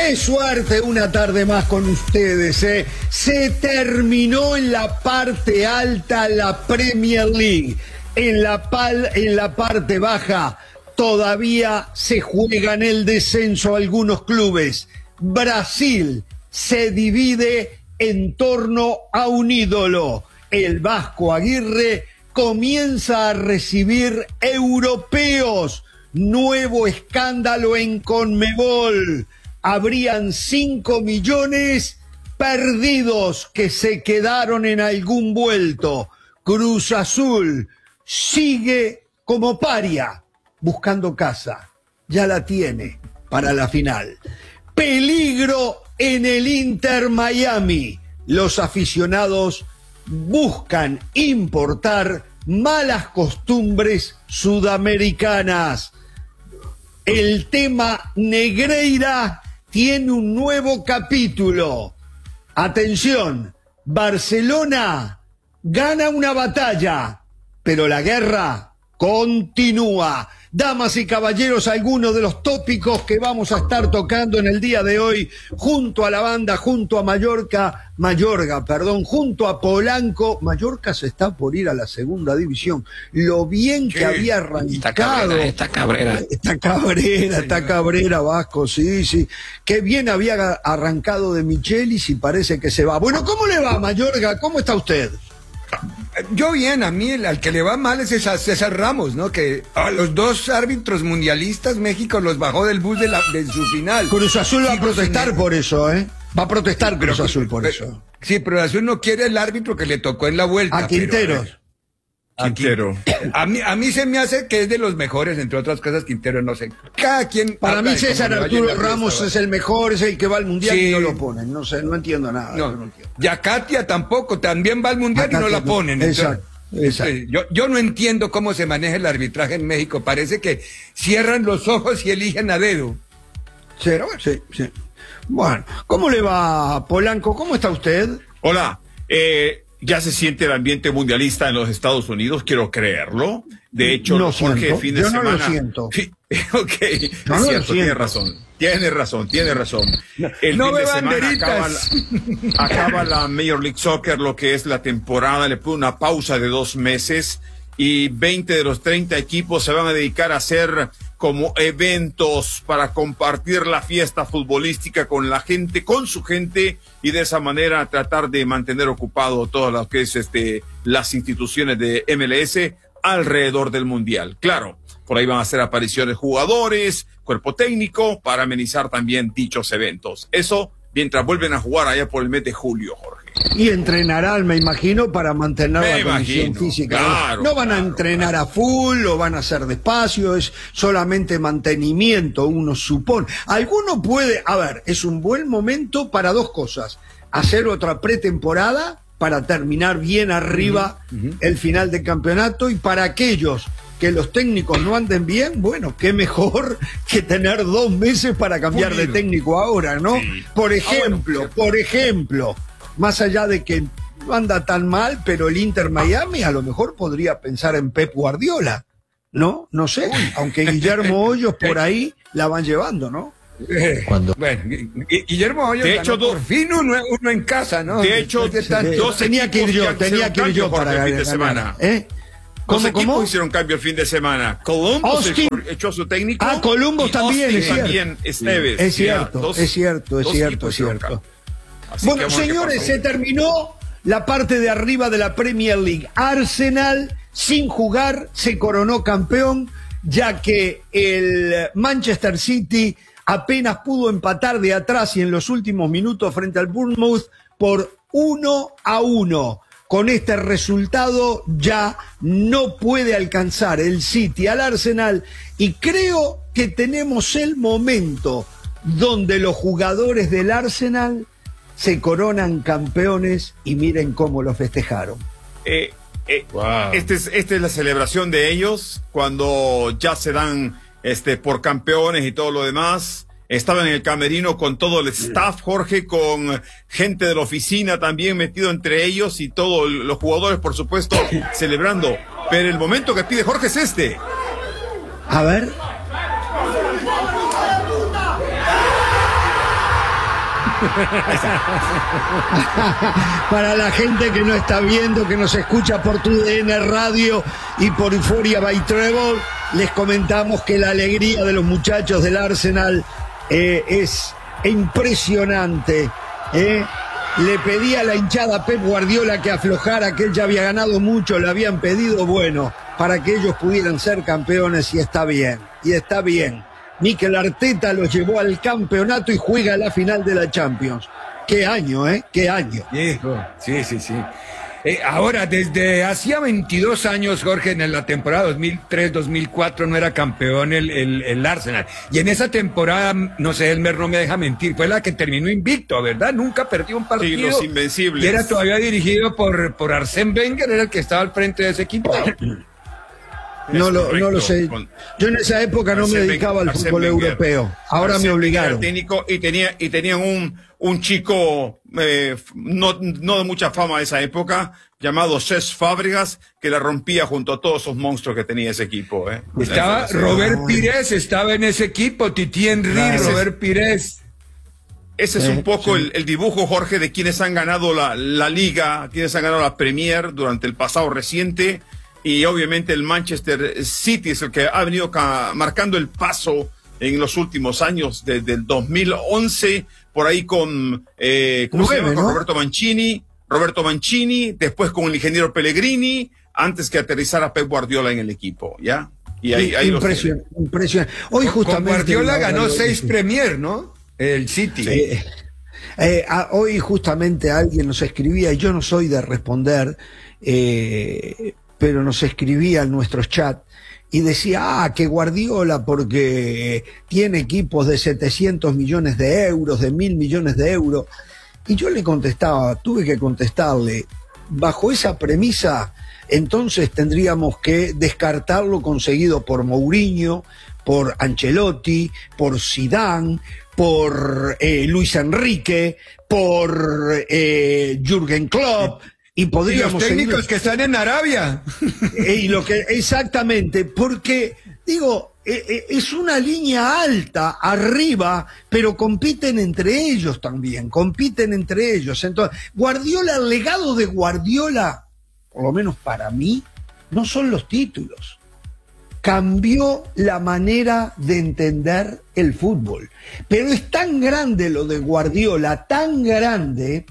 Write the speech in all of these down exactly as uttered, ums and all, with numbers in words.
Qué suerte una tarde más con ustedes, ¿eh? Se terminó en la parte alta la Premier League. En la, pal, en la parte baja todavía se juegan el descenso algunos clubes. Brasil se divide en torno a un ídolo. El Vasco Aguirre comienza a recibir europeos. Nuevo escándalo en Conmebol. Habrían cinco millones perdidos que se quedaron en algún vuelto. Cruz Azul sigue como paria, buscando casa. Ya la tiene para la final. Peligro en el Inter Miami. Los aficionados buscan importar malas costumbres sudamericanas. El tema Negreira tiene un nuevo capítulo. Atención, Barcelona gana una batalla, pero la guerra continúa. Damas y caballeros, algunos de los tópicos que vamos a estar tocando en el día de hoy, junto a la banda, junto a Mallorca, Mayorga, perdón, junto a Polanco. Mallorca se está por ir a la segunda división. Lo bien que sí, había arrancado. Está Cabrera, está Cabrera. Está Cabrera, Vasco, sí, sí. Qué bien había arrancado de Michelis y parece que se va. Bueno, ¿cómo le va, Mayorga? ¿Cómo está usted? Yo bien, a mí el, al que le va mal es César, César Ramos, ¿no? Que a los dos árbitros mundialistas México los bajó del bus de, la, de su final. Cruz Azul va sí, a protestar por eso, ¿eh? Va a protestar Cruz pero, Azul por pero, eso. Sí, pero Azul no quiere el árbitro que le tocó en la vuelta. A Quinteros. Pero, a Quintero. A mí, a mí se me hace que es de los mejores, entre otras cosas, Quintero, no sé. Cada quien. Para mí César Arturo Ramos fiesta, es el mejor, es el que va al mundial sí. y no lo ponen. No sé, no entiendo nada. No, no entiendo. Yacatia tampoco, también va al mundial y no la ponen. Exacto. Entonces, Exacto. Yo, yo no entiendo cómo se maneja el arbitraje en México. Parece que cierran los ojos y eligen a dedo. Sí, sí, sí. Bueno, ¿cómo le va, Polanco? ¿Cómo está usted? Hola, eh, ya se siente el ambiente mundialista en los Estados Unidos, quiero creerlo. De hecho, no Jorge, siento. fin de Yo semana. no lo siento. Ok, no es lo cierto, tiene siento. razón. Tiene razón, tiene razón. El no fin me de semana acaba banderitas. la, acaba la Major League Soccer, lo que es la temporada, le pone una pausa de dos meses y veinte de los treinta equipos se van a dedicar a hacer como eventos para compartir la fiesta futbolística con la gente, con su gente, y de esa manera tratar de mantener ocupado todo lo que es este las instituciones de M L S alrededor del mundial. Claro, por ahí van a hacer apariciones jugadores, cuerpo técnico, para amenizar también dichos eventos. Eso mientras vuelven a jugar allá por el mes de julio, Jorge. Y entrenarán, me imagino, para mantener me la imagino, condición física. Claro, no van claro, a entrenar claro. a full, lo van a hacer despacio, es solamente mantenimiento, uno supone. Alguno puede, a ver, es un buen momento para dos cosas. Hacer otra pretemporada para terminar bien arriba uh-huh, uh-huh. el final del campeonato, y para aquellos que los técnicos no anden bien, bueno, qué mejor que tener dos meses para cambiar Pulido. de técnico ahora, ¿no? Sí. Por ejemplo, ah, bueno, por ejemplo, más allá de que no anda tan mal, pero el Inter Miami a lo mejor podría pensar en Pep Guardiola, ¿no? No sé, aunque Guillermo Hoyos por ahí la van llevando, ¿no? Cuando... Bueno, Guillermo Hoyos de hecho, por fin uno, uno en casa, ¿no? De hecho, de sí, dos tenía que ir yo, tenía que ir yo para el fin de semana. ¿Eh? Dos ¿Cómo, equipos cómo? hicieron cambio el fin de semana. Columbus echó su técnico. Ah, Columbus también, es cierto. También Esteves. Es cierto, dos, es cierto, es cierto, es cierto. Bueno, señores, se terminó la parte de arriba de la Premier League. Arsenal, sin jugar, se coronó campeón, ya que el Manchester City apenas pudo empatar de atrás y en los últimos minutos frente al Bournemouth por uno a uno. Con este resultado ya no puede alcanzar el City al Arsenal, y creo que tenemos el momento donde los jugadores del Arsenal se coronan campeones, y miren cómo lo festejaron. Eh, eh, wow. Esta es, esta es la celebración de ellos cuando ya se dan este, por campeones y todo lo demás. Estaba en el camerino con todo el staff, Jorge, con gente de la oficina también metido entre ellos, y todos los jugadores, por supuesto, celebrando. Pero el momento que pide Jorge es este. A ver. Para la gente que no está viendo, que nos escucha por tu D N Radio y por Euphoria by Trevor, les comentamos que la alegría de los muchachos del Arsenal eh, es impresionante. Eh. Le pedía a la hinchada a Pep Guardiola que aflojara, que él ya había ganado mucho, le habían pedido, bueno, para que ellos pudieran ser campeones, y está bien, y está bien. Mikel Arteta los llevó al campeonato y juega la final de la Champions. Qué año, ¿eh? Qué año. Hijo, sí, sí, sí. Eh, ahora, desde hacía veintidós años, Jorge, en la temporada dos mil tres dos mil cuatro no era campeón el, el, el Arsenal. Y en esa temporada, no sé, Elmer no me deja mentir, fue la que terminó invicto, ¿verdad? Nunca perdió un partido. Sí, los invencibles. Y era todavía dirigido por, por Arsène Wenger, era el que estaba al frente de ese equipo. No lo, no lo sé. Yo en esa época no me dedicaba al fútbol europeo. Ahora me obligaron. Técnico y tenía y tenían un un chico eh, no no de mucha fama de esa época llamado Cesc Fábregas, que la rompía junto a todos esos monstruos que tenía ese equipo. Eh. Estaba Robert Pires, estaba en ese equipo, Titi Henry, claro, Robert Pires. Ese es un poco sí. el, el dibujo, Jorge, de quienes han ganado la, la Liga, quienes han ganado la Premier durante el pasado reciente. Y obviamente el Manchester City es el que ha venido marcando el paso en los últimos años, desde el dos mil once, por ahí con, eh, ¿cómo Nueve, se llama? Con ¿no? Roberto Mancini, Roberto Mancini, después con el ingeniero Pellegrini, antes que aterrizara Pep Guardiola en el equipo, ¿ya? Y ahí, ahí impresionante, impresionante. Hoy justamente con Guardiola ganó seis Premier, ¿no? El City. Sí. Eh, eh, a, hoy justamente alguien nos escribía, y yo no soy de responder, eh, pero nos escribía en nuestros chats y decía, ah, que Guardiola porque tiene equipos de setecientos millones de euros, de mil millones de euros. Y yo le contestaba, tuve que contestarle, bajo esa premisa, entonces tendríamos que descartar lo conseguido por Mourinho, por Ancelotti, por Zidane, por eh, Luis Enrique, por eh, Jürgen Klopp. Y podríamos y los técnicos seguir... que están en Arabia. Y lo que, exactamente, porque, digo, es una línea alta, arriba, pero compiten entre ellos también, compiten entre ellos. Entonces, Guardiola, el legado de Guardiola, por lo menos para mí, no son los títulos. Cambió la manera de entender el fútbol. Pero es tan grande lo de Guardiola, tan grande,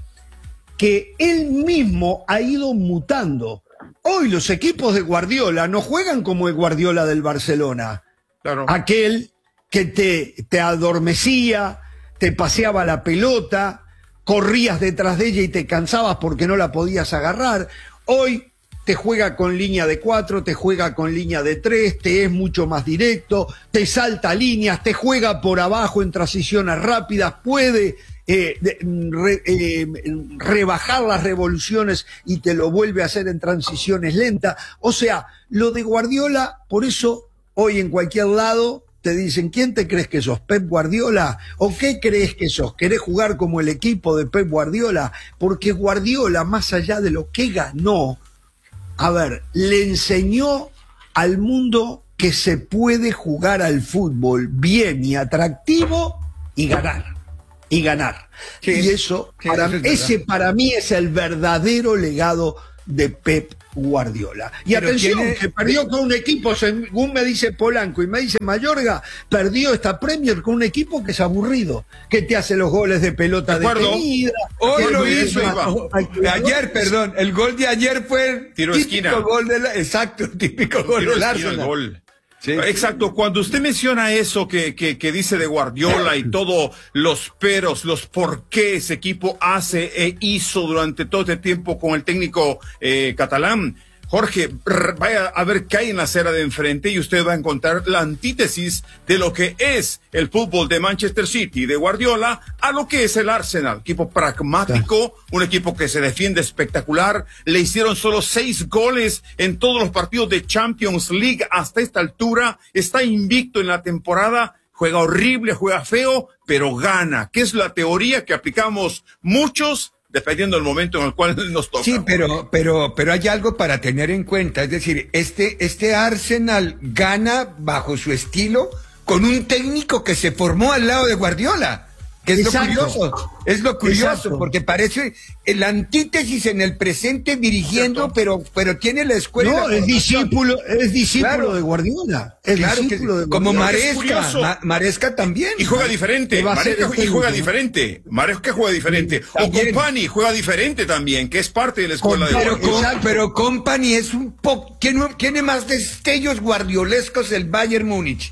que él mismo ha ido mutando. Hoy los equipos de Guardiola no juegan como el Guardiola del Barcelona. Claro. Aquel que te, te adormecía, te paseaba la pelota, corrías detrás de ella y te cansabas porque no la podías agarrar. Hoy te juega con línea de cuatro, te juega con línea de tres, te es mucho más directo, te salta líneas, te juega por abajo en transiciones rápidas, puede... Eh, de, re, eh, rebajar las revoluciones y te lo vuelve a hacer en transiciones lentas. O sea, lo de Guardiola, por eso hoy en cualquier lado te dicen, ¿quién te crees que sos? ¿Pep Guardiola? ¿O qué crees que sos? ¿Querés jugar como el equipo de Pep Guardiola? Porque Guardiola, más allá de lo que ganó, a ver, le enseñó al mundo que se puede jugar al fútbol bien y atractivo y ganar. Y ganar. Sí, y eso, sí, para, eso ese para mí es el verdadero legado de Pep Guardiola. Y pero atención, tiene... que perdió con un equipo, según me dice Polanco y me dice Mayorga, perdió esta Premier con un equipo que es aburrido, que te hace los goles de pelota de detenida. Hoy lo hizo, ayer, perdón, el gol de ayer fue el tiro típico esquina. Gol de la, exacto, típico gol del Arsenal. Sí, exacto, sí. Cuando usted menciona eso que, que, que dice de Guardiola y todos los peros, los por qué ese equipo hace e hizo durante todo este tiempo con el técnico eh, catalán, Jorge, vaya a ver qué hay en la acera de enfrente y usted va a encontrar la antítesis de lo que es el fútbol de Manchester City, de Guardiola, a lo que es el Arsenal. Equipo pragmático, un equipo que se defiende espectacular. Le hicieron solo seis goles en todos los partidos de Champions League hasta esta altura. Está invicto en la temporada. Juega horrible, juega feo, pero gana. ¿Qué es la teoría que aplicamos muchos? Dependiendo del momento en el cual nos toca. Sí, pero, pero, pero hay algo para tener en cuenta. Es decir, este, este Arsenal gana bajo su estilo con un técnico que se formó al lado de Guardiola, Que es Exacto. lo curioso, es lo curioso, Exacto. porque parece el antítesis en el presente dirigiendo, pero, pero tiene la escuela. No, es discípulo, es discípulo Claro. de Guardiola. Es Claro que discípulo sí. de Como Guardiola. Es Maresca, curioso. Ma- Maresca también. Y juega diferente, Que va a ser Maresca el y juega técnico, ¿no? diferente, Maresca juega diferente, o También. Company juega diferente también, que es parte de la escuela de Pero, Guardiola. com- Exacto. pero Company es un poco, tiene, tiene más destellos guardiolescos el Bayern Múnich.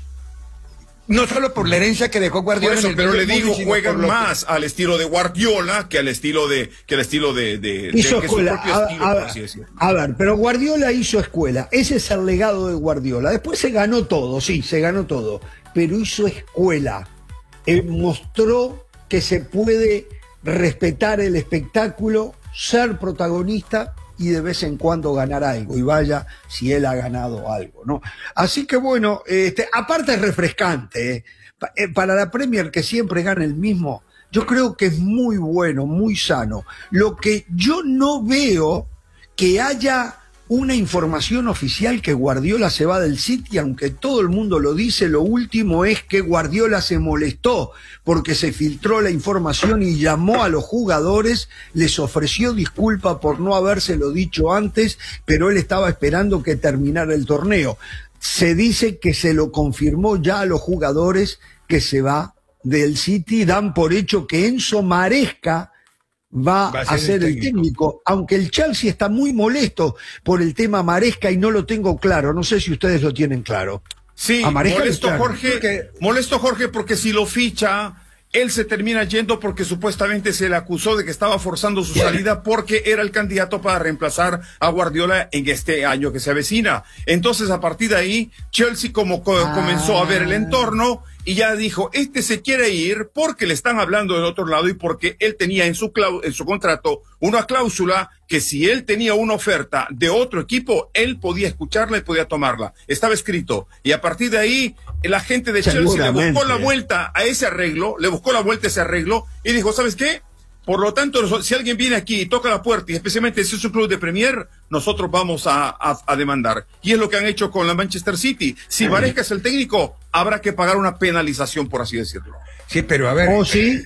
No solo por la herencia que dejó Por Guardiola. eso, en el pero le Bayern digo, Múnich, sino juegan por lo que- más al estilo de Guardiola que al estilo de, que al estilo de, de, de- Hizo que su escuela. propio A, estilo, a- por así decirlo. a ver, pero Guardiola hizo escuela. Ese es el legado de Guardiola. Después se ganó todo, sí, se ganó todo. Pero hizo escuela. Eh, mostró que se puede respetar el espectáculo, ser protagonista y de vez en cuando ganar algo. Y vaya si él ha ganado algo, ¿no? Así que bueno, este, aparte es refrescante. ¿eh? Pa- eh, Para la Premier, que siempre gana el mismo, yo creo que es muy bueno, muy sano. Lo que yo no veo que haya una información oficial que Guardiola se va del City, aunque todo el mundo lo dice. Lo último es que Guardiola se molestó porque se filtró la información y llamó a los jugadores, les ofreció disculpa por no habérselo dicho antes, pero él estaba esperando que terminara el torneo. Se dice que se lo confirmó ya a los jugadores que se va del City. Dan por hecho que Enzo Maresca va, Va a ser el técnico, aunque el Chelsea está muy molesto por el tema Maresca y no lo tengo claro. No sé si ustedes lo tienen claro. Sí, A Maresca molesto le- Jorge, porque- molesto Jorge porque si lo ficha, él se termina yendo porque supuestamente se le acusó de que estaba forzando su salida porque era el candidato para reemplazar a Guardiola en este año que se avecina. Entonces, a partir de ahí, Chelsea como co- Ah. comenzó a ver el entorno y ya dijo, este se quiere ir porque le están hablando del otro lado y porque él tenía en su clau- en su contrato una cláusula que si él tenía una oferta de otro equipo, él podía escucharla y podía tomarla. Estaba escrito. Y a partir de ahí, la gente de Chelsea le Seguramente. buscó la vuelta a ese arreglo, le buscó la vuelta a ese arreglo y dijo, ¿sabes qué? Por lo tanto, noso- si alguien viene aquí y toca la puerta, y especialmente si es un club de Premier, nosotros vamos a, a- a demandar. Y es lo que han hecho con la Manchester City. Si Maresca es el técnico, habrá que pagar una penalización, por así decirlo. Sí, pero a ver. ¿Oh, sí?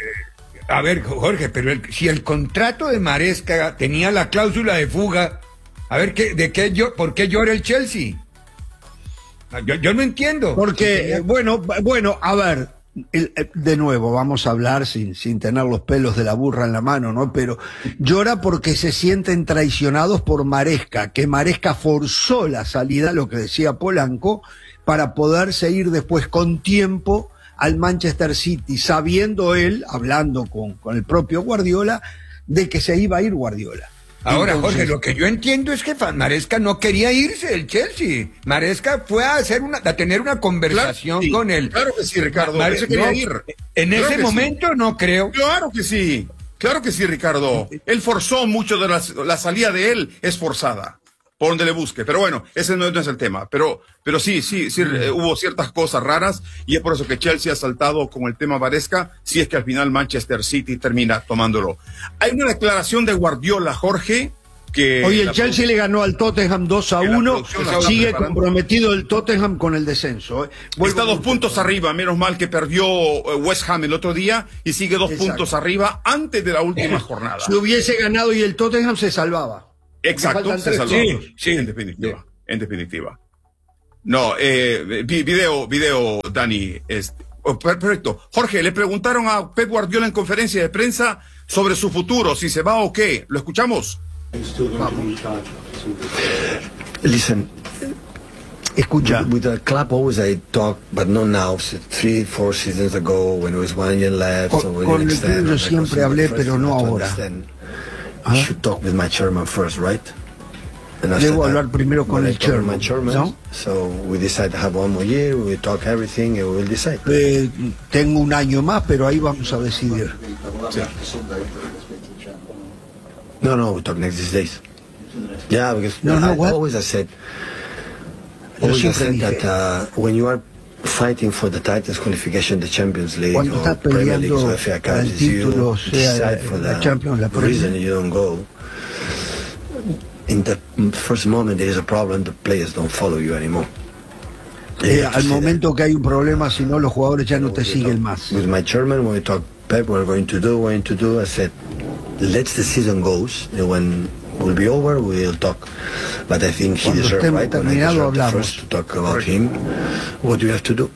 A ver, Jorge, pero el- si el contrato de Maresca tenía la cláusula de fuga, a ver, ¿qué, de qué yo, ¿por qué llora el Chelsea? Yo, yo no entiendo. Porque, Si tenía- eh, bueno, bueno, a ver, el- eh, de nuevo, vamos a hablar sin, sin tener los pelos de la burra en la mano, ¿no? Pero llora porque se sienten traicionados por Maresca, que Maresca forzó la salida, lo que decía Polanco, para poderse ir después con tiempo al Manchester City, sabiendo él, hablando con, con el propio Guardiola, de que se iba a ir Guardiola. Ahora, Entonces, Jorge, lo que yo entiendo es que Fa- Maresca no quería irse del Chelsea. Maresca fue a hacer una, a tener una conversación sí, con él. Claro que sí, Ricardo. Mare- él se quería no, ir. En Claro ese que sí. momento no creo. Claro que sí. Claro que sí, Ricardo. Él forzó mucho de las- la salida de él es forzada. Por donde le busque. Pero bueno, ese no, no es el tema. Pero, pero sí, sí, sí, eh, hubo ciertas cosas raras y es por eso que Chelsea ha saltado con el tema Maresca, si es que al final Manchester City termina tomándolo. Hay una declaración de Guardiola, Jorge, que... Oye, el la Chelsea le ganó al Tottenham dos a que la uno, producción la está sigue preparando. comprometido el Tottenham con el descenso. ¿eh? Vuelvo Está dos con- puntos arriba, menos mal que perdió eh, West Ham el otro día y sigue dos Exacto. puntos arriba antes de la última jornada. Si hubiese ganado y el Tottenham se salvaba. Exacto, Faltan se tres. salvó. Sí, sí. En definitiva, en definitiva. No, eh, vi- video, video, Dani. Este, oh, per- perfecto. Jorge, le preguntaron a Pep Guardiola en conferencia de prensa sobre su futuro, si se va o qué. ¿Lo escuchamos? Listen, Escucha, with the club always I talk, but not now. So three, four seasons ago, when it was one year left, Con- so we con didn't el extend, club yo because siempre the hablé, first pero thing no I have to ahora. understand, ¿Ah? I should talk with my chairman first, right? And after Debo that, hablar primero con when el I talk with my chairman, chairman, ¿no? So we decide to have one more year. We talk everything, and we will decide. eh, tengo un año más, pero ahí vamos a decidir. No, no, we talk next these days. Yeah, because No, no, I, what? always I said, Yo always I siempre said dije, that uh, when you are fighting for the titles qualification, the Champions League Cuando or estás Premier League peleando or F A para el Cups, you título, sea decide for la the Champions, la reason Premier. you don't go. In the first moment there is a problem, the players don't follow you anymore. Eh, You have to al say that. momento que hay un problema, si no, los jugadores ya no te siguen más. With my chairman, when we talk Pep, we're going to do, we're going to do. I said, let the season goes, and when will be over, we'll talk. But I think he Cuando deserves, estemos right? And I terminado, deserve the hablamos. first to talk about him. What do you have to do?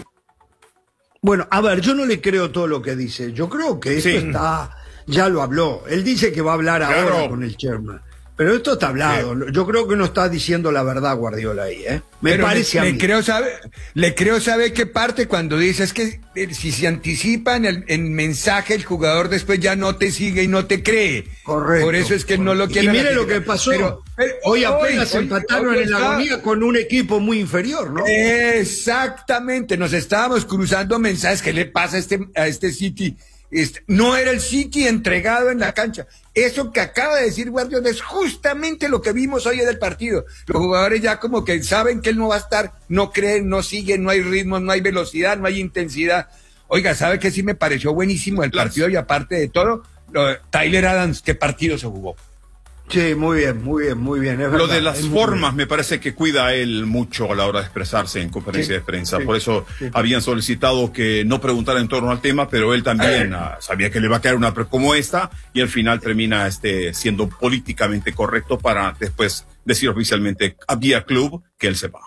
Bueno, a ver, yo no le creo todo lo que dice. Yo creo que esto Sí. está, ya lo habló. Él dice que va a hablar Claro. ahora con el chairman. Pero esto está hablado. Yo creo que no está diciendo la verdad Guardiola ahí, ¿eh? Me Pero parece le, a le mí. creo saber, le creo saber qué parte cuando dice es que eh, si se anticipa en el, en mensaje el jugador después ya no te sigue y no te cree. Correcto. Por eso es que no lo quiere. Y mire lo ratificar. que pasó. Pero, pero, hoy apenas hoy- empataron hoy en la está- agonía con un equipo muy inferior, ¿no? Exactamente, nos estábamos cruzando mensajes. ¿Qué le pasa a este, a este City? Este, no era el City entregado en la cancha. Eso que acaba de decir Guardiola es justamente lo que vimos hoy en el partido. Los jugadores ya como que saben que él no va a estar, no creen, no siguen, no hay ritmo, no hay velocidad, no hay intensidad. Oiga, ¿sabe qué sí me pareció buenísimo el partido? Y aparte de todo, lo de Tyler Adams, ¿qué partido se jugó? Sí, muy bien, muy bien, muy bien. Es Lo verdad, de las es muy formas me parece que cuida él mucho a la hora de expresarse en conferencia Sí, de prensa. sí, Por eso sí. habían solicitado que no preguntara en torno al tema, pero él también ah, sabía que le va a caer una pre- como esta y al final termina este, siendo políticamente correcto para después decir oficialmente a vía club que él se va.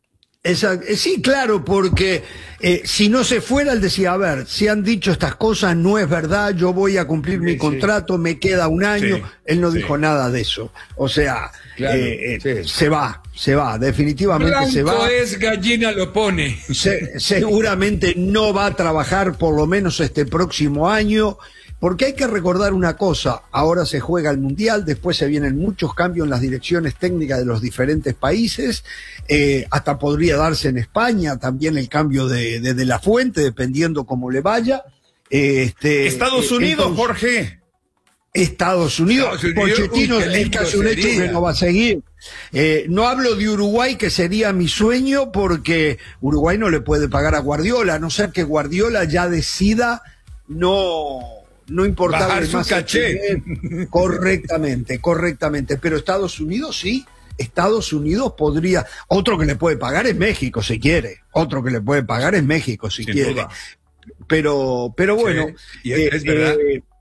Esa- eh, sí, claro, porque eh, si no se fuera, él decía, a ver, si han dicho estas cosas, no es verdad, yo voy a cumplir mi sí. contrato, me queda un año. Sí, Él no sí. dijo nada de eso. O sea, Claro, eh, eh, sí. se va, se va, definitivamente se Blanco va. es gallina lo pone. Se- seguramente no va a trabajar por lo menos este próximo año, porque hay que recordar una cosa, ahora se juega el Mundial, después se vienen muchos cambios en las direcciones técnicas de los diferentes países, eh, hasta podría darse en España también el cambio de, de, de la fuente, dependiendo cómo le vaya. Eh, Este, Estados eh, Unidos, entonces, Jorge. Estados Unidos, Estados Unidos, Pochettino uy, qué es lindo casi un hecho sería. que no va a seguir. Eh, no hablo de Uruguay, que sería mi sueño, porque Uruguay no le puede pagar a Guardiola, a no ser que Guardiola ya decida no, no importarle Bajar su más el caché. nivel. Correctamente, correctamente. Pero Estados Unidos sí. Estados Unidos podría, otro que le puede pagar es México si quiere, otro que le puede pagar es México si Sin quiere. duda. Pero, pero bueno, Sí, y es- es verdad.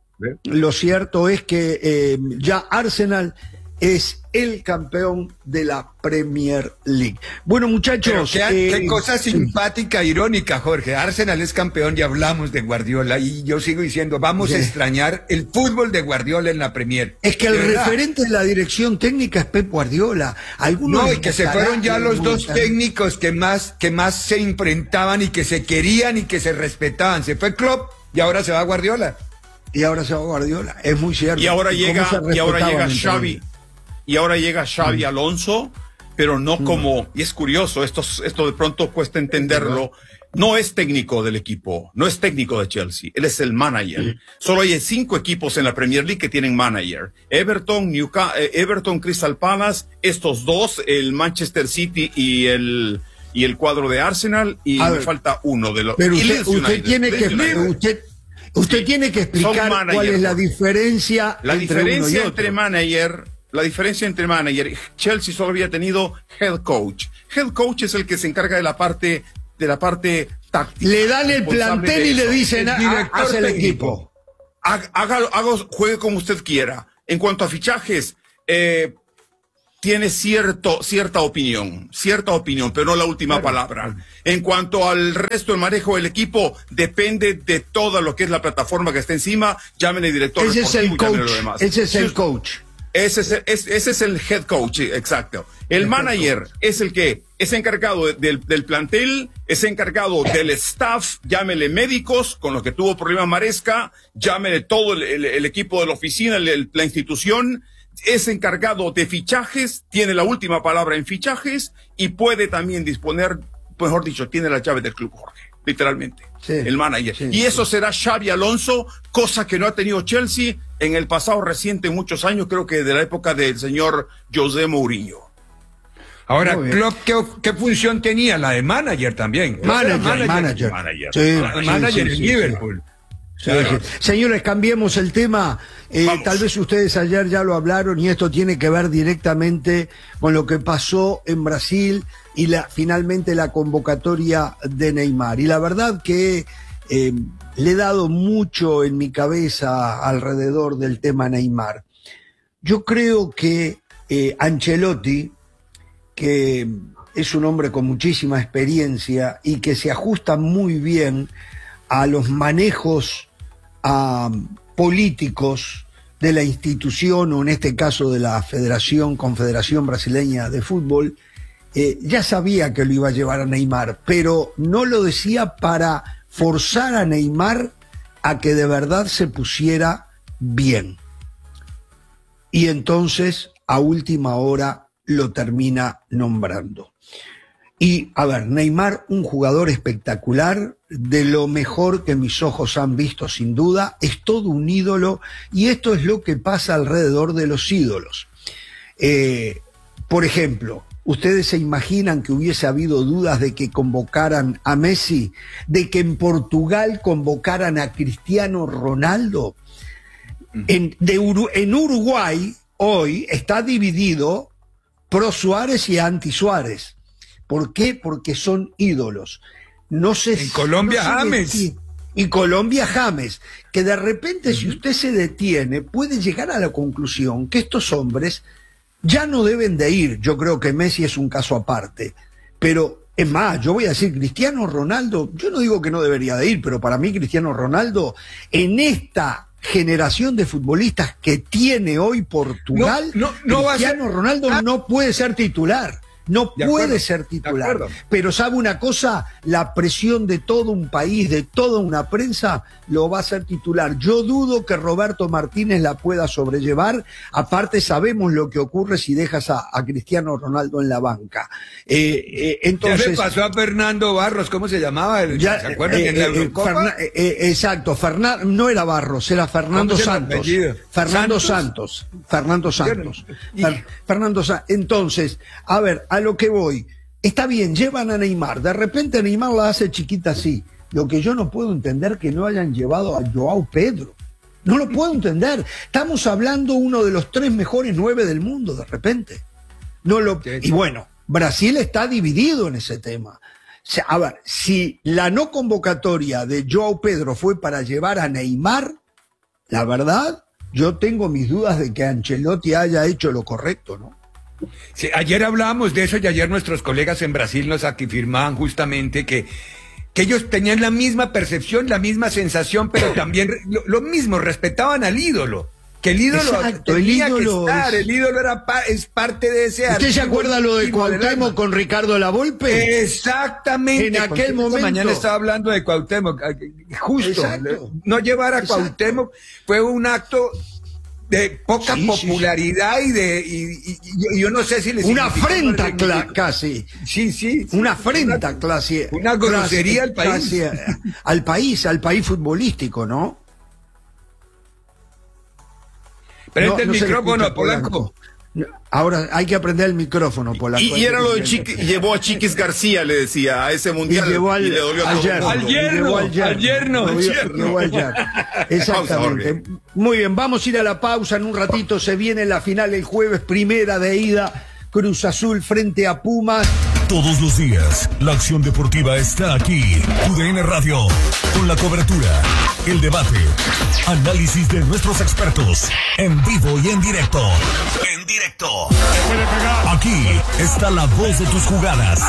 lo cierto es que eh, ya Arsenal es el campeón de la Premier League. Bueno, Pero muchachos, qué, eh, qué cosa simpática, irónica, Jorge. Arsenal es campeón y hablamos de Guardiola y yo sigo diciendo, vamos Sí. a extrañar el fútbol de Guardiola en la Premier. es que el De verdad. referente de la dirección técnica es Pep Guardiola. Algunos No, y les que se gustará, fueron ya les los dos gustará. técnicos que más, que más se enfrentaban y que se querían y que se respetaban. Se fue Klopp y ahora se va Guardiola. Y ahora se va Guardiola, es muy cierto. Y ahora cómo llega, se y ahora llega respetaban entre Xavi. ellos. Y ahora llega Xavi Alonso, pero Mm. no como, y es curioso, esto, esto de pronto cuesta entenderlo, no es técnico del equipo, no es técnico de Chelsea, él es el manager. Solo hay cinco equipos en la Premier League que tienen manager. Everton, Newcastle, eh, Everton, Crystal Palace, estos dos, el Manchester City y el, y el cuadro de Arsenal, y A me ver, falta uno de los. Pero y usted, Leeds usted United, tiene que Leeds United. usted, usted tiene que explicar managers, cuál es la Jorge. diferencia La entre uno y diferencia otro. entre manager, la diferencia entre manager, Chelsea solo había tenido head coach. Head coach es el que se encarga de la parte, de la parte táctica. Le dan el responsable plantel de y le eso. dicen, El "Ah, director haz el técnico". equipo. Há- Hágalo, hágalo, juegue como usted quiera. En cuanto a fichajes, eh, tiene cierto, cierta opinión, cierta opinión, pero no la última palabra. En cuanto al resto del manejo del equipo, depende de todo lo que es la plataforma que está encima. Llámenle director Ese es el deportivo, coach. llámenle lo demás. Ese es Si el usted- coach. Ese es, el- es- ese es el head coach, sí, exacto. El manager es el que es encargado de- del, del plantel, es encargado del staff, llámele médicos, con los que tuvo problemas Maresca, llámele todo el, el- el equipo de la oficina, el- el- la institución, es encargado de fichajes, tiene la última palabra en fichajes y puede también disponer, mejor dicho, tiene la llave del club, Jorge, literalmente. Sí, el manager. sí, y eso sí. será Xavi Alonso, cosa que no ha tenido Chelsea en el pasado reciente, muchos años, creo que de la época del señor José Mourinho. Ahora, Muy bien. Klopp, ¿qué, qué función tenía? La de manager también. Klopp era Manager, manager. Manager. Sí, El sí, manager sí, en sí, Liverpool. sí, Claro. sí. Señores, cambiemos el tema. Eh, Vamos. tal vez ustedes ayer ya lo hablaron y esto tiene que ver directamente con lo que pasó en Brasil y la, finalmente la convocatoria de Neymar. Y la verdad que eh, le he dado mucho en mi cabeza alrededor del tema Neymar. Yo creo que eh, Ancelotti, que es un hombre con muchísima experiencia y que se ajusta muy bien a los manejos a, políticos de la institución, o en este caso de la Federación, Confederación Brasileña de Fútbol, eh, ya sabía que lo iba a llevar a Neymar, pero no lo decía para forzar a Neymar a que de verdad se pusiera bien. Y entonces, a última hora, lo termina nombrando. Y, a ver, Neymar, un jugador espectacular, de lo mejor que mis ojos han visto sin duda, es todo un ídolo, y esto es lo que pasa alrededor de los ídolos. Eh, por ejemplo, ¿ustedes se imaginan que hubiese habido dudas de que convocaran a Messi, de que en Portugal convocaran a Cristiano Ronaldo? En, de Uru, en Uruguay hoy está dividido pro Suárez y anti Suárez. ¿Por qué? Porque son ídolos. No sé. En Colombia, no James. Y, y Colombia, James. Que de repente, uh-huh. si usted se detiene, puede llegar a la conclusión que estos hombres ya no deben de ir. Yo creo que Messi es un caso aparte. Pero, es más, yo voy a decir, Cristiano Ronaldo, yo no digo que no debería de ir, pero para mí Cristiano Ronaldo, en esta generación de futbolistas que tiene hoy Portugal, no, no, no Cristiano va a ser... Ronaldo ah. no puede ser titular. No De puede acuerdo, ser titular, pero ¿sabe una cosa? La presión de todo un país, de toda una prensa, lo va a hacer titular. Yo dudo que Roberto Martínez la pueda sobrellevar. Aparte, sabemos lo que ocurre si dejas a, a Cristiano Ronaldo en la banca. Eh, eh, entonces, ya le pasó a Fernando Barros, ¿cómo se llamaba? Ya, ¿Se acuerdan? Eh, en la eh, Eurocopa? Ferna, eh, eh, exacto, Fernan, no era Barros, era Fernando Santos. Fernando ¿Santos? Santos. Fernando Santos. Y... Fer, Fernando Santos. Entonces, a ver, a lo que voy. Está bien, llevan a Neymar. De repente Neymar la hace chiquita así. Lo que yo no puedo entender que no hayan llevado a Joao Pedro. No lo puedo entender. Estamos hablando uno de los tres mejores nueve del mundo, de repente. No lo... Y bueno, Brasil está dividido en ese tema. O sea, a ver, si la no convocatoria de Joao Pedro fue para llevar a Neymar, la verdad, yo tengo mis dudas de que Ancelotti haya hecho lo correcto, ¿no? Sí, ayer hablábamos de eso y ayer nuestros colegas en Brasil nos afirmaban justamente que, que ellos tenían la misma percepción, la misma sensación, pero también lo, lo mismo, respetaban al ídolo. Que el ídolo Exacto, tenía el ídolo que estar, es... el ídolo era pa, es parte de ese... ¿Usted se acuerda lo de Cuauhtémoc con Ricardo Lavolpe? Exactamente. En aquel momento. Mañana estaba hablando de Cuauhtémoc. Justo. Exacto. No llevar a Exacto. Cuauhtémoc fue un acto de poca sí, popularidad sí, sí. y de... Y, y, y yo no sé si les... Una afrenta casi. Sí, sí. sí. Una afrenta clase. Una grosería al país. Casi, al país, al país futbolístico, ¿no? Prende no, el no micrófono, Polanco. Polanco. Ahora hay que aprender el micrófono, Polanco. Y, y era lo de Chiqui, llevó a Chiquis García, le decía, a ese mundial. Y llevó al, y le dolió al, todo yerno, al yerno. Al yerno. Al yerno. Al yerno. Llevó al yerno. Exactamente. Muy bien, vamos a ir a la pausa en un ratito. Se viene la final el jueves, primera de ida. Cruz Azul frente a Pumas. Todos los días, la acción deportiva está aquí. U D N Radio, con la cobertura, el debate, análisis de nuestros expertos, en vivo y en directo. En directo. Aquí está la voz de tus jugadas.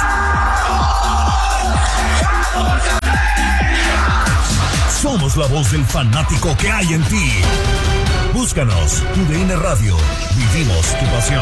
Somos la voz del fanático que hay en ti. Búscanos, U D N Radio. Vivimos tu pasión.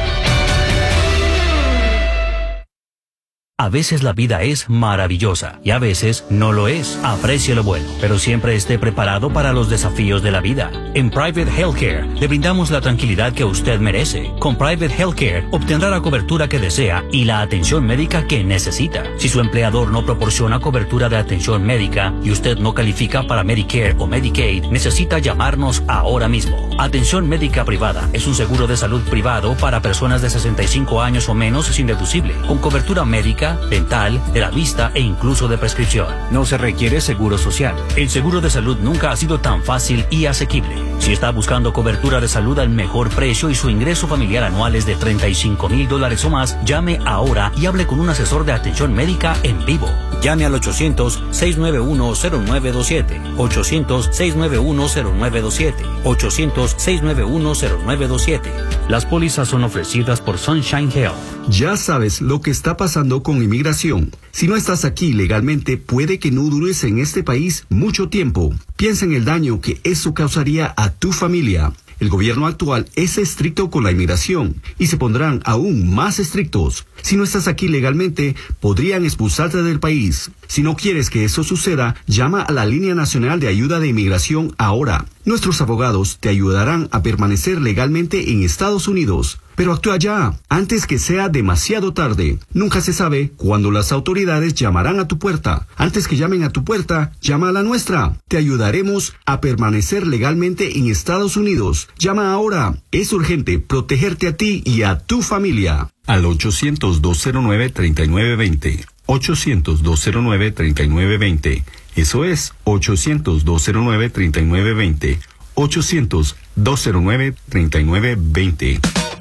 A veces la vida es maravillosa y a veces no lo es. Aprecie lo bueno, pero siempre esté preparado para los desafíos de la vida. En Private Healthcare le brindamos la tranquilidad que usted merece. Con Private Healthcare obtendrá la cobertura que desea y la atención médica que necesita. Si su empleador no proporciona cobertura de atención médica y usted no califica para Medicare o Medicaid, necesita llamarnos ahora mismo. Atención médica privada es un seguro de salud privado para personas de sesenta y cinco años o menos sin deducible, con cobertura médica óptica, dental, de la vista e incluso de prescripción. No se requiere seguro social. El seguro de salud nunca ha sido tan fácil y asequible. Si está buscando cobertura de salud al mejor precio y su ingreso familiar anual es de treinta y cinco mil dólares o más, llame ahora y hable con un asesor de atención médica en vivo. Llame al ochocientos, seiscientos noventa y uno, cero nueve dos siete, ochocientos, seiscientos noventa y uno, cero nueve dos siete, ochocientos, seiscientos noventa y uno, cero nueve dos siete. Las pólizas son ofrecidas por Sunshine Health. Ya sabes lo que está pasando con inmigración. Si no estás aquí legalmente, puede que no dures en este país mucho tiempo. Piensa en el daño que eso causaría a tu familia. El gobierno actual es estricto con la inmigración y se pondrán aún más estrictos. Si no estás aquí legalmente, podrían expulsarte del país. Si no quieres que eso suceda, llama a la Línea Nacional de Ayuda de Inmigración ahora. Nuestros abogados te ayudarán a permanecer legalmente en Estados Unidos. Pero actúa ya, antes que sea demasiado tarde. Nunca se sabe cuándo las autoridades llamarán a tu puerta. Antes que llamen a tu puerta, llama a la nuestra. Te ayudaremos a permanecer legalmente en Estados Unidos. Llama ahora. Es urgente protegerte a ti y a tu familia. Al ochocientos, dos cero nueve, tres nueve dos cero. ochocientos, dos cero nueve, tres nueve dos cero. Eso es ochocientos, dos cero nueve, tres nueve dos cero. ochocientos, dos cero nueve, tres nueve dos cero.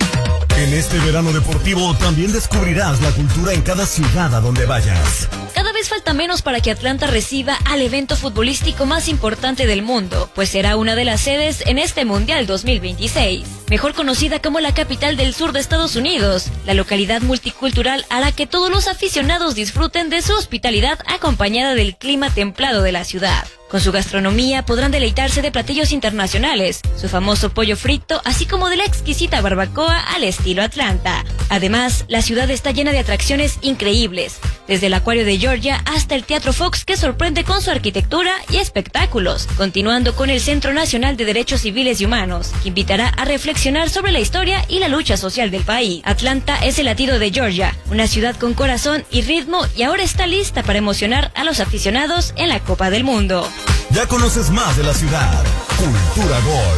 En este verano deportivo también descubrirás la cultura en cada ciudad a donde vayas. Cada vez falta menos para que Atlanta reciba al evento futbolístico más importante del mundo, pues será una de las sedes en este Mundial dos mil veintiséis. Mejor conocida como la capital del sur de Estados Unidos, la localidad multicultural hará que todos los aficionados disfruten de su hospitalidad acompañada del clima templado de la ciudad. Con su gastronomía podrán deleitarse de platillos internacionales, su famoso pollo frito, así como de la exquisita barbacoa al estilo Atlanta. Además, la ciudad está llena de atracciones increíbles, desde el Acuario de Georgia hasta el Teatro Fox, que sorprende con su arquitectura y espectáculos, continuando con el Centro Nacional de Derechos Civiles y Humanos, que invitará a reflexionar sobre la historia y la lucha social del país. Atlanta es el latido de Georgia, una ciudad con corazón y ritmo, y ahora está lista para emocionar a los aficionados en la Copa del Mundo. Ya conoces más de la ciudad. Cultura Gol.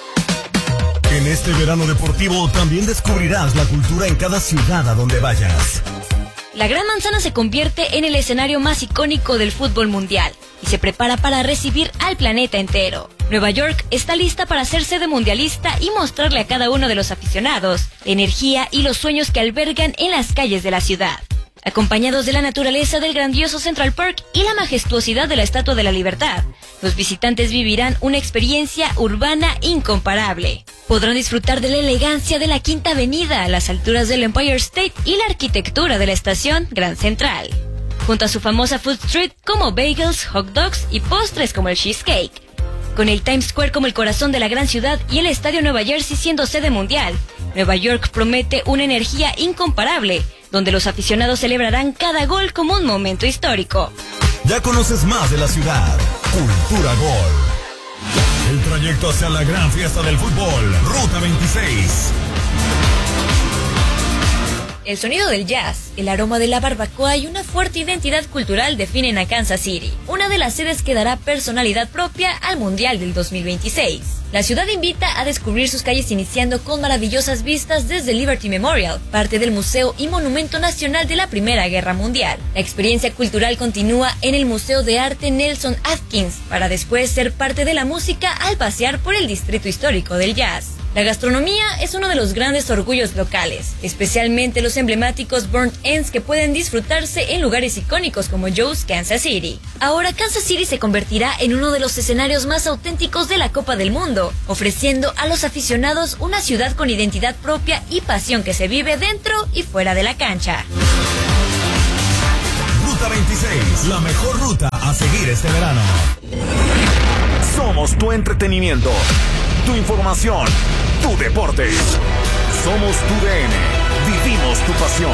En este verano deportivo también descubrirás la cultura en cada ciudad a donde vayas. La Gran Manzana se convierte en el escenario más icónico del fútbol mundial y se prepara para recibir al planeta entero. Nueva York está lista para ser sede mundialista y mostrarle a cada uno de los aficionados la energía y los sueños que albergan en las calles de la ciudad. Acompañados de la naturaleza del grandioso Central Park y la majestuosidad de la Estatua de la Libertad, los visitantes vivirán una experiencia urbana incomparable. Podrán disfrutar de la elegancia de la Quinta Avenida a las alturas del Empire State y la arquitectura de la estación Grand Central, junto a su famosa Food Street como bagels, hot dogs y postres como el cheesecake. Con el Times Square como el corazón de la gran ciudad y el Estadio Nueva Jersey siendo sede mundial, Nueva York promete una energía incomparable, donde los aficionados celebrarán cada gol como un momento histórico. Ya conoces más de la ciudad. Cultura Gol. El trayecto hacia la gran fiesta del fútbol. Ruta veintiséis. El sonido del jazz, el aroma de la barbacoa y una fuerte identidad cultural definen a Kansas City, una de las sedes que dará personalidad propia al Mundial del dos mil veintiséis. La ciudad invita a descubrir sus calles iniciando con maravillosas vistas desde Liberty Memorial, parte del Museo y Monumento Nacional de la Primera Guerra Mundial. La experiencia cultural continúa en el Museo de Arte Nelson Atkins, para después ser parte de la música al pasear por el Distrito Histórico del Jazz. La gastronomía es uno de los grandes orgullos locales, especialmente los emblemáticos burnt ends que pueden disfrutarse en lugares icónicos como Joe's Kansas City. Ahora Kansas City se convertirá en uno de los escenarios más auténticos de la Copa del Mundo, ofreciendo a los aficionados una ciudad con identidad propia y pasión que se vive dentro y fuera de la cancha. Ruta veintiséis, la mejor ruta a seguir este verano. Somos tu entretenimiento, tu información, tu deporte. Somos tu D N. Vivimos tu pasión.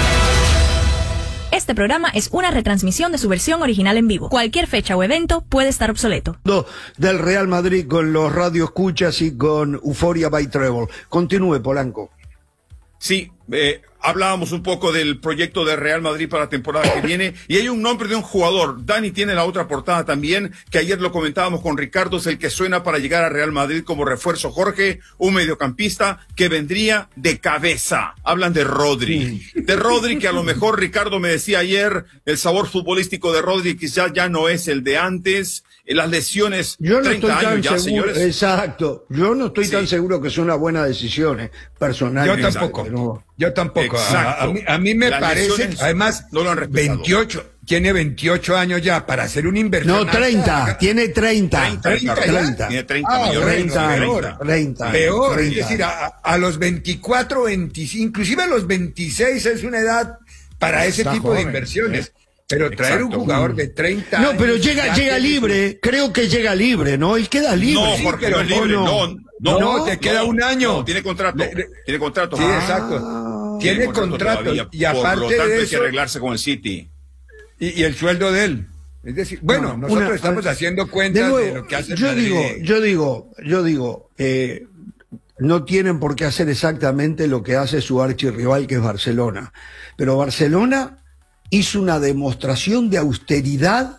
Este programa es una retransmisión de su versión original en vivo. Cualquier fecha o evento puede estar obsoleto. Del Real Madrid con los radioescuchas y con Euphoria by Treble. Continúe, Polanco. Sí, eh, hablábamos un poco del proyecto de Real Madrid para la temporada que viene, y hay un nombre de un jugador, Dani tiene la otra portada también, que ayer lo comentábamos con Ricardo, es el que suena para llegar a Real Madrid como refuerzo, Jorge, un mediocampista que vendría de cabeza. Hablan de Rodri, de Rodri, que a lo mejor Ricardo me decía ayer, el sabor futbolístico de Rodri quizás ya no es el de antes, las lesiones, yo no treinta estoy tan años ya, seguro, señores. Exacto, yo no estoy sí. tan seguro que es una buena decisión, eh, personalmente. Yo tampoco, pero... yo tampoco. A, a, mí, a mí me Las parece, además, no lo han veintiocho, tiene veintiocho años ya para hacer un inversión. No, treinta, tiene treinta. treinta, treinta, treinta. Tiene treinta ah, millones. treinta, treinta, treinta. Peor, treinta. Es decir, a, a los veinticuatro, veinticinco, inclusive a los veintiséis es una edad para ese Está tipo joven, de inversiones. ¿eh? Pero traer Exacto. un jugador de treinta No, pero años, llega llega libre, su... creo que llega libre, ¿no? Él queda libre. No, sí, Jorge, pero no es libre, no, no, no, no, no te queda no, un año. No, tiene contrato, le, le, tiene contrato. Sí, ah, exacto. Tiene, tiene contrato, contrato y aparte por lo tanto de hay eso, que arreglarse con el City. Y, y el sueldo de él. Es decir, bueno, no, nosotros una, estamos haciendo cuenta de, nuevo, de lo que hace yo Madrid. digo, yo digo, yo digo, eh, no tienen por qué hacer exactamente lo que hace su archirrival, que es Barcelona. Pero Barcelona hizo una demostración de austeridad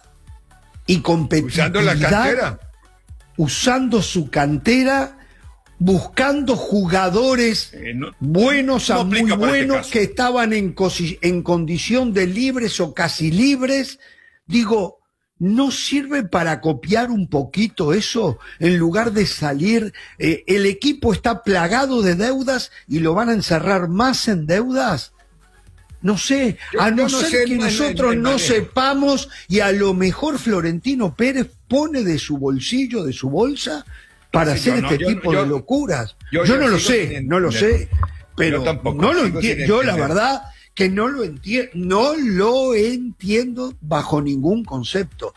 y competitividad. Usando la cantera. Usando su cantera, buscando jugadores eh, no, buenos no a muy buenos este que estaban en, en condición de libres o casi libres. Digo, ¿no sirve para copiar un poquito eso? En lugar de salir, eh, el equipo está plagado de deudas y lo van a encerrar más en deudas. No sé, yo, a no, no ser sé que el, nosotros el, el no sepamos, y a lo mejor Florentino Pérez pone de su bolsillo, de su bolsa, para sí, hacer no, este no, tipo yo, de locuras. Yo, yo, yo no lo sé, en, no lo sé, pero tampoco, no lo entiendo. Yo la verdad que no lo entiendo, no lo entiendo bajo ningún concepto.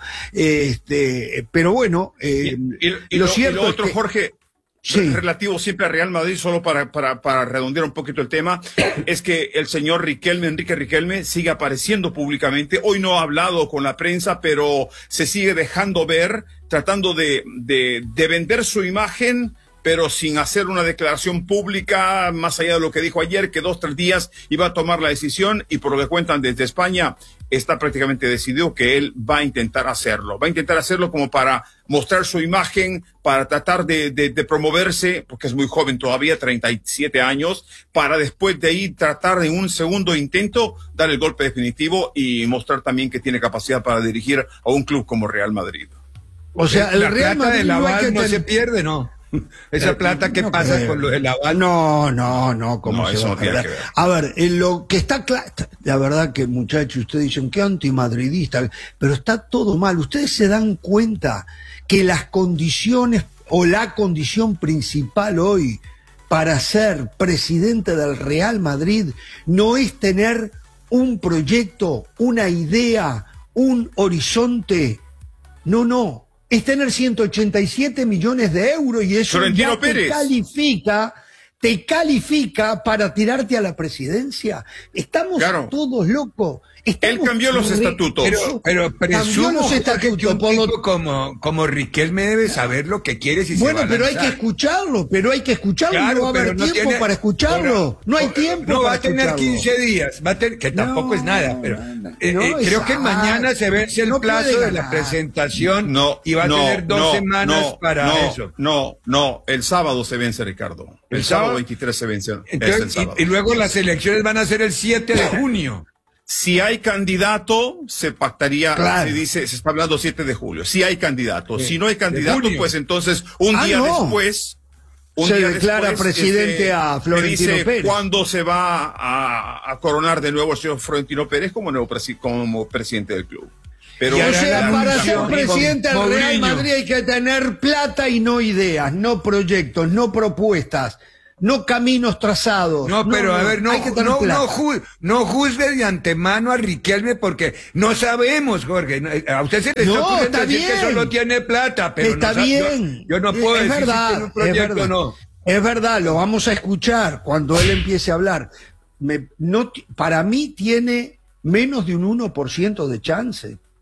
Este, pero bueno, eh, y, y, y lo, lo cierto y lo otro, es que, Jorge. Sí. Relativo siempre a Real Madrid, solo para, para, para redondear un poquito el tema, es que el señor Riquelme, Enrique Riquelme, sigue apareciendo públicamente. Hoy no ha hablado con la prensa, pero se sigue dejando ver, tratando de, de, de vender su imagen, pero sin hacer una declaración pública, más allá de lo que dijo ayer, que dos, tres días iba a tomar la decisión, y por lo que cuentan desde España, está prácticamente decidido que él va a intentar hacerlo. Va a intentar hacerlo como para mostrar su imagen, para tratar de, de, de promoverse, porque es muy joven todavía, treinta y siete años, para después de ahí tratar en un segundo intento dar el golpe definitivo y mostrar también que tiene capacidad para dirigir a un club como Real Madrid. O sea, el la Real plata Madrid de Laval no, ten... se pierde, ¿no? Esa eh, plata que no pasa creo. Con lo del aval. No, no, no, ¿cómo no, se eso va no tiene que ver. A ver, en lo que está claro, la verdad que muchachos, ustedes dicen que antimadridista, pero está todo mal. Ustedes se dan cuenta que las condiciones o la condición principal hoy para ser presidente del Real Madrid no es tener un proyecto, una idea, un horizonte. No, no. Es tener ciento ochenta y siete millones de euros, y eso Florentino ya te Pérez. califica, te califica para tirarte a la presidencia. Estamos claro. todos locos. Estamos Él cambió los estatutos. Pero, pero presumo los estatutos, que un por lo... tipo como, como Riquelme debe saber lo que quiere si bueno, se va a pero lanzar. hay que escucharlo, pero hay que escucharlo. Claro, no va a haber no tiempo tiene, para escucharlo. Pero, no hay tiempo no, para va a tener escucharlo. quince días, va a tener, que tampoco no, es nada, pero no, eh, no, eh, creo que mañana se vence el no plazo de la presentación no, y va a no, tener dos no, semanas no, para no, eso. No, no, el sábado se vence, Ricardo. El, el sábado veintitrés se vence. Entonces, es el sábado. Y, y luego las elecciones van a ser el siete de junio. Si hay candidato, se pactaría, claro. se dice, se está hablando siete de julio. Si hay candidato. Sí. Si no hay candidato, pues entonces un ah, día no. después, un se día declara después, presidente este, a Florentino dice Pérez. ¿Cuándo se va a, a coronar de nuevo el señor Florentino Pérez como nuevo presi como presidente del club? Pero o sea, para ser con, presidente del Real Madrid hay que tener plata y no ideas, no proyectos, no propuestas, no caminos trazados. No, pero no, a ver, no, hay que tener no, plata. no, ju no juzgue de antemano a Riquelme porque no sabemos, Jorge. A usted se le está no, ocurriendo está decir bien. que solo tiene plata, pero está no, bien. Yo, yo no puedo es decir verdad, si tiene un proyecto es verdad. o no. Es verdad, lo vamos a escuchar cuando él empiece a hablar. Me, no, para mí tiene menos de un uno por ciento de chance.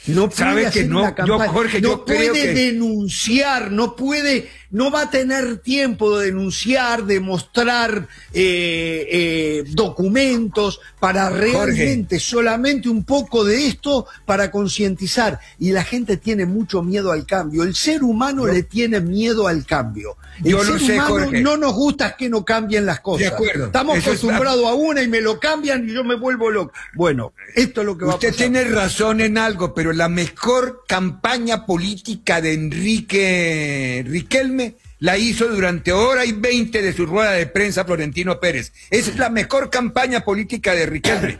No puede ¿Sabe hacer que no? una campaña, Yo, Jorge, no yo puede creo que... denunciar, no puede, no va a tener tiempo de denunciar, de mostrar eh, eh, documentos para realmente, Jorge, solamente un poco de esto para concientizar. Y la gente tiene mucho miedo al cambio. El ser humano yo, le tiene miedo al cambio. El yo ser lo sé, humano Jorge. no nos gusta que no cambien las cosas. De acuerdo. Estamos Eso acostumbrados está... a una y me lo cambian y yo me vuelvo loco. Bueno, esto es lo que va Usted a pasar. Usted tiene razón en algo, pero la mejor campaña política de Enrique Riquelme la hizo durante hora y veinte de su rueda de prensa Florentino Pérez. Esa es la mejor campaña política de Riquelme.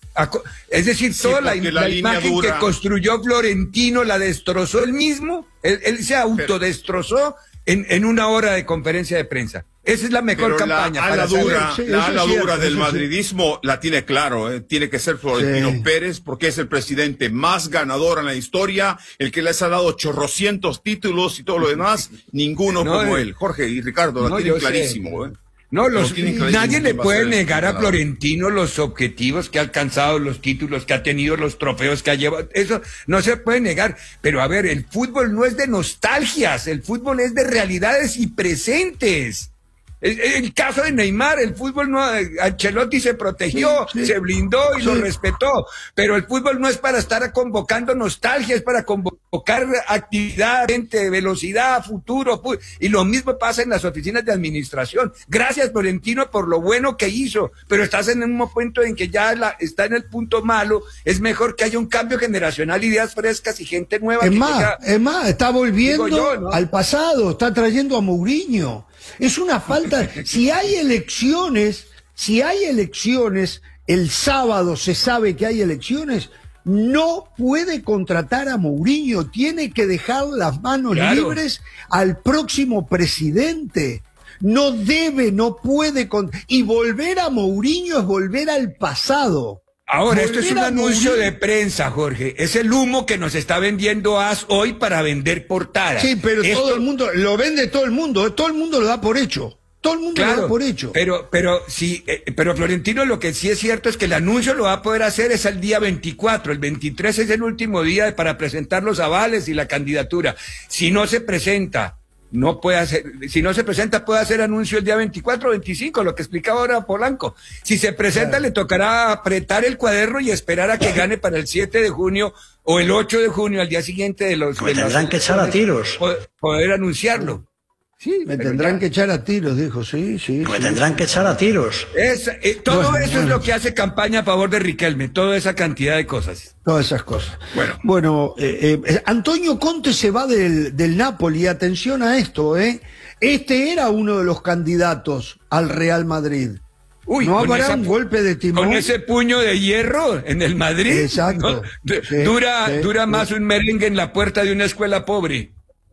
Es decir, sí, toda la, la, la imagen dura. que construyó Florentino la destrozó él mismo, él, él se autodestrozó en, en una hora de conferencia de prensa. Esa es la mejor Pero campaña. La ala para dura, sí, la ala cierto, dura del sí. madridismo la tiene claro, ¿eh? Tiene que ser Florentino sí. Pérez, porque es el presidente más ganador en la historia, el que les ha dado chorrocientos títulos y todo lo demás, ninguno no, como eh, él. Jorge y Ricardo la no, tienen clarísimo, ¿eh? No, los, nadie le puede negar a Florentino los objetivos que ha alcanzado, los títulos que ha tenido, los trofeos que ha llevado. Eso no se puede negar. Pero a ver, el fútbol no es de nostalgias, el fútbol es de realidades y presentes. El, el caso de Neymar, el fútbol no, Ancelotti se protegió, sí, sí. se blindó y sí. lo respetó, pero el fútbol no es para estar convocando nostalgia, es para convocar actividad, gente, velocidad, futuro, y lo mismo pasa en las oficinas de administración. Gracias, Florentino, por lo bueno que hizo, pero estás en un momento en que ya la, está en el punto malo, es mejor que haya un cambio generacional, ideas frescas y gente nueva. Es que más, llega, es más, está volviendo yo, ¿no? al pasado, está trayendo a Mourinho. Es una falta, si hay elecciones, si hay elecciones, el sábado se sabe que hay elecciones, no puede contratar a Mourinho, tiene que dejar las manos claro. libres al próximo presidente. No debe, no puede, con... y volver a Mourinho es volver al pasado. Ahora, volver esto es un anuncio Mourinho. de prensa, Jorge. Es el humo que nos está vendiendo A S hoy para vender portadas. Sí, pero esto... todo el mundo, lo vende todo el mundo, todo el mundo lo da por hecho. Todo el mundo claro, lo da por hecho. Pero, pero, sí, eh, pero Florentino, lo que sí es cierto es que el anuncio lo va a poder hacer es el día veinticuatro. El veintitrés es el último día para presentar los avales y la candidatura. Si no se presenta, no puede hacer, si no se presenta, puede hacer anuncio el día veinticuatro o veinticinco, lo que explicaba ahora Polanco. Si se presenta, claro. le tocará apretar el cuaderno y esperar a que gane para el siete de junio o el ocho de junio, al día siguiente de los... Me de tendrán los, que echar a tiros. Poder, poder anunciarlo. Sí, me tendrán ya. que echar a tiros, dijo, sí, sí. Me sí. tendrán que echar a tiros. Es, eh, todo bueno, eso bueno. es lo que hace campaña a favor de Riquelme, toda esa cantidad de cosas. Todas esas cosas. Bueno, bueno eh, eh, Antonio Conte se va del, del Napoli, atención a esto, ¿eh? Este era uno de los candidatos al Real Madrid. Uy, ¿No habrá esa, un golpe de timón? Con ese puño de hierro en el Madrid. Exacto. ¿No? Sí, dura sí, dura sí. más un merengue en la puerta de una escuela pobre.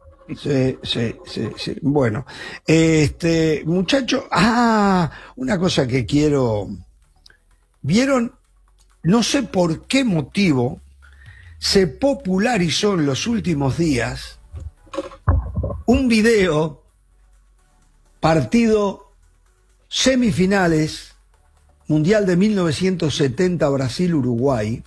Sí, sí, sí, sí. Bueno, este, muchacho, ah, una cosa que quiero, vieron, no sé por qué motivo se popularizó en los últimos días un video, partido semifinales, Mundial de mil novecientos setenta, Brasil-Uruguay,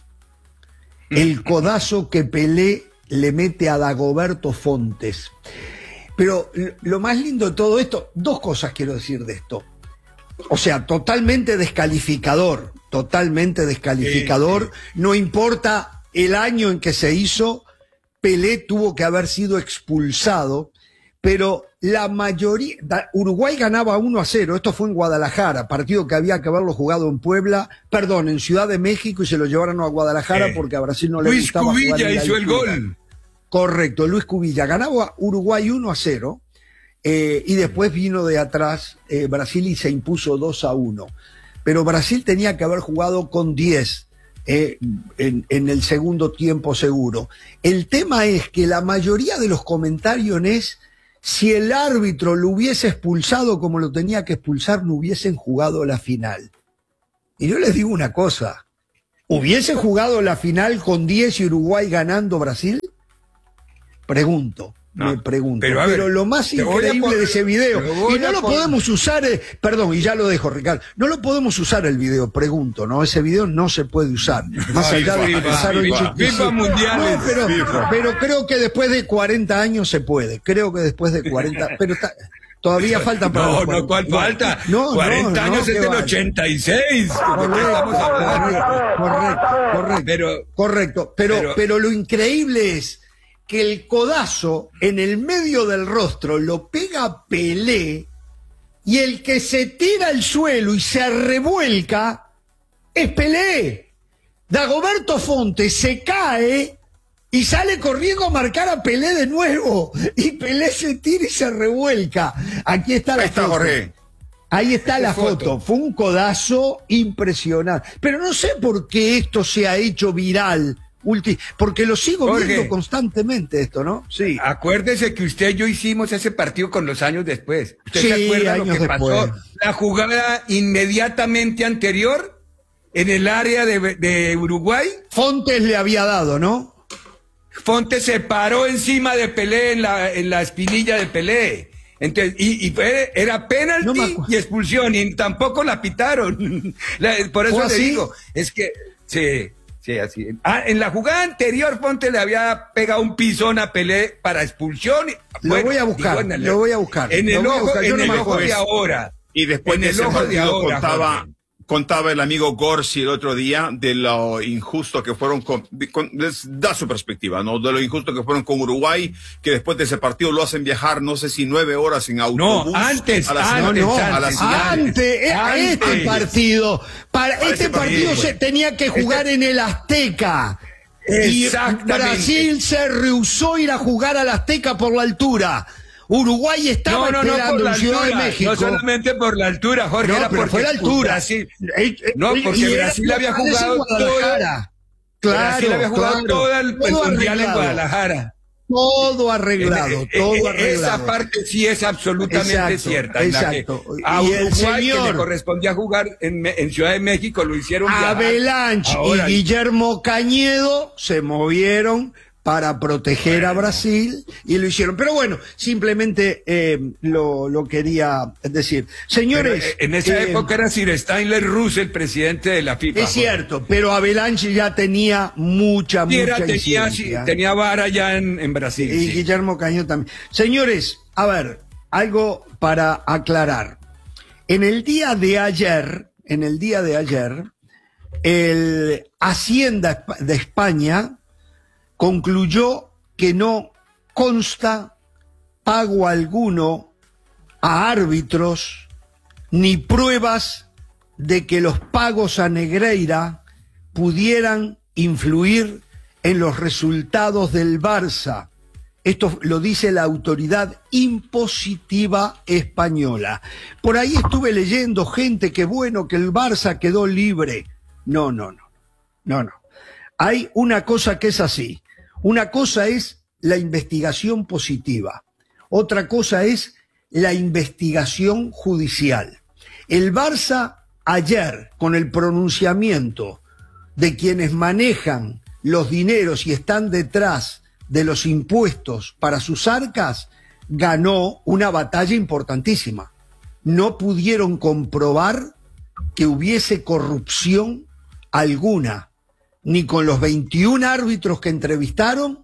el codazo que Pelé le mete a Dagoberto Fontes. Pero lo más lindo de todo esto, dos cosas quiero decir de esto. O sea, totalmente descalificador, totalmente descalificador. Sí, sí. No importa el año en que se hizo, Pelé tuvo que haber sido expulsado, pero la mayoría, Uruguay ganaba uno a cero, esto fue en Guadalajara, partido que había que haberlo jugado en Puebla, perdón, en Ciudad de México, y se lo llevaron a Guadalajara eh, porque a Brasil no le Luis gustaba Cubilla jugar en la hizo el altura. gol. Correcto, Luis Cubilla, ganaba Uruguay uno a cero, eh, y después vino de atrás eh, Brasil y se impuso dos a uno, pero Brasil tenía que haber jugado con diez, eh, en, en el segundo tiempo seguro. El tema es que la mayoría de los comentarios es: si el árbitro lo hubiese expulsado como lo tenía que expulsar, no hubiesen jugado la final. Y yo les digo una cosa, ¿hubiese jugado la final con diez y Uruguay ganando Brasil? Pregunto. me No, pregunto. pero, Pero, a ver, lo más te voy a increíble pon- de ese video, te voy y no a lo pon- podemos usar, eh, perdón, y ya lo dejo, Ricardo, no lo podemos usar el video, pregunto, ¿no? Ese video no se puede usar. Más allá de que FIFA, empezaron FIFA, ochenta y siete. FIFA mundiales. No, pero, FIFA. pero creo que después de cuarenta años se puede. Creo que después de cuarenta, pero está, todavía falta para No, los no, ¿cuál cuarenta. falta? No, cuarenta no, años no, es qué del va. ochenta y seis. ¿De qué Correcto, estamos hablando? correcto, correcto, Pero- correcto. Pero, pero- pero lo increíble es que el codazo en el medio del rostro lo pega Pelé y el que se tira al suelo y se revuelca es Pelé. Dagoberto Fonte se cae y sale corriendo a marcar a Pelé de nuevo. Y Pelé se tira y se revuelca. Aquí está la Ahí está, foto. Jorge. Ahí está ¿Qué la foto? foto. Fue un codazo impresionante. Pero no sé por qué esto se ha hecho viral. Ulti- porque lo sigo Jorge. viendo constantemente esto, ¿no? Sí. Acuérdese que usted y yo hicimos ese partido con los años después. ¿Usted Sí, se acuerda lo años que pasó? después. La jugada inmediatamente anterior en el área de, de Uruguay. Fontes le había dado, ¿no? Fonte se paró encima de Pelé en la, en la espinilla de Pelé. Entonces, y, y fue- era No me penalti acuerdo. y expulsión, y tampoco la pitaron. La- por eso ¿Fue le así? digo, es que, sí, sí, así. Ah, en la jugada anterior, Fonte le había pegado un pisón a Pelé para expulsión. y- Lo bueno, voy a buscar, digo, en el- lo voy a buscar, En lo el voy a ojo, buscar, yo en no el me ojo acuerdo. de ahora. Y después En de el ese ojo de partido ahora, contaba, Jorge. contaba el amigo Gorsi el otro día de lo injusto que fueron con, con- les da su perspectiva, ¿no? De lo injusto que fueron con Uruguay, que después de ese partido lo hacen viajar no sé si nueve horas en autobús. No, antes, a la antes, No, siguiente- no, a la antes, siguiente. antes, eh, Antes. este partido, para, Para este ese partido partido, se tenía que jugar en el Azteca. Y Exactamente. Brasil se rehusó a ir a jugar al Azteca por la altura. Uruguay estaba No, no, no, esperando por la en Ciudad altura. de México. No solamente por la altura, Jorge, No, era pero porque fue la altura. Brasil, Eh, eh, no, y- porque y era Brasil había locales en jugado Guadalajara. Claro, Brasil había jugado claro. todo el, el Todo mundial en arreglado. Arreglado. Todo arreglado, Eh, eh, todo eh, arreglado. Esa parte sí es absolutamente Exacto, cierta. en la que exacto. a Y el Uruguay, que señor- le correspondía jugar en, Me- en Ciudad de México, lo hicieron viajar. Avalanche Ahora, y Guillermo Cañedo se movieron para proteger a Brasil y lo hicieron. Pero bueno, simplemente eh, lo, lo quería decir. pero, Señores, eh, en esa eh, época era Sir Stanley Russell, el presidente de la FIFA. es cierto, pero Avalanche ya tenía mucha, Jorge. Y era- mucha tenía, incidencia. sí, tenía vara ya en, en Brasil. Y sí. Guillermo Cañedo también. Señores, a ver, algo para aclarar. En el día de ayer, en el día de ayer, el Hacienda de España concluyó que no consta pago alguno a árbitros ni pruebas de que los pagos a Negreira pudieran influir en los resultados del Barça. Esto lo dice la autoridad impositiva española. Por ahí estuve leyendo gente que bueno, que el Barça quedó libre. No, no, no. No, no. Hay una cosa que es así. Una cosa es la investigación positiva. Otra cosa es la investigación judicial. El Barça ayer, con el pronunciamiento de quienes manejan los dineros y están detrás de los impuestos para sus arcas, ganó una batalla importantísima. No pudieron comprobar que hubiese corrupción alguna, ni con los veintiún árbitros que entrevistaron,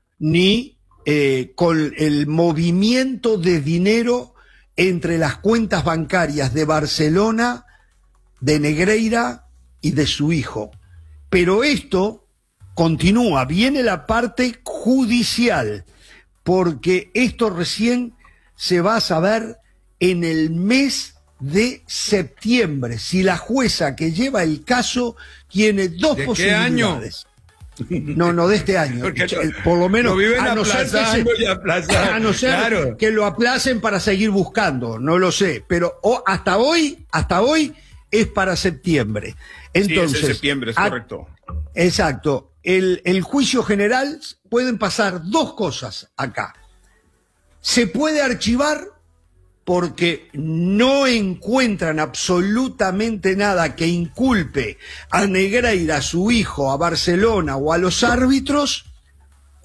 ni eh, con el movimiento de dinero entre las cuentas bancarias de Barcelona, de Negreira y de su hijo. Pero esto continúa, viene la parte judicial, porque esto recién se va a saber en el mes de septiembre, si la jueza que lleva el caso tiene dos ¿De qué posibilidades. No, no de este año. Porque lo- Por lo menos lo viven a no ser que se- aplazando y aplazando, a no ser claro. que lo aplacen para seguir buscando, no lo sé, pero o- hasta hoy, hasta hoy es para septiembre. Entonces, sí, es en septiembre, es a- correcto. Exacto. El, el juicio general, pueden pasar dos cosas acá. Se puede archivar porque no encuentran absolutamente nada que inculpe a Negreira, a su hijo, a Barcelona o a los árbitros,